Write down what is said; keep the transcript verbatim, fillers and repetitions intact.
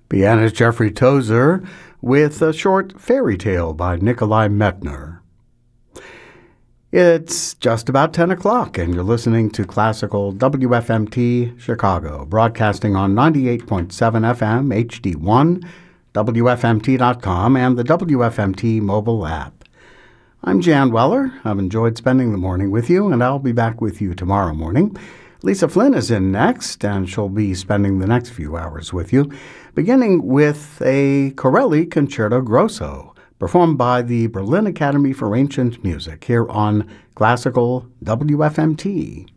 Pianist Jeffrey Tozer with a short fairy tale by Nikolai Metner. It's just about ten o'clock, and you're listening to Classical W F M T Chicago, broadcasting on ninety-eight point seven F M, H D one, W F M T dot com, and the W F M T mobile app. I'm Jan Weller. I've enjoyed spending the morning with you, and I'll be back with you tomorrow morning. Lisa Flynn is in next, and she'll be spending the next few hours with you, beginning with a Corelli Concerto Grosso, performed by the Berlin Academy for Ancient Music here on Classical W F M T.